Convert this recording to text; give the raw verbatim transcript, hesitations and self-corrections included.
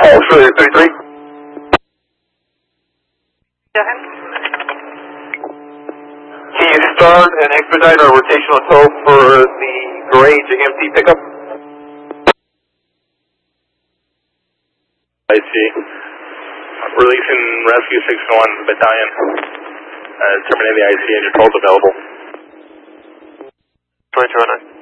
Australia thirty-three. Can you start and expedite our rotational tow for the gray J M T pickup? I see. Releasing Rescue six one Battalion. Uh, terminating the I C and your toll's available. twenty-two oh nine.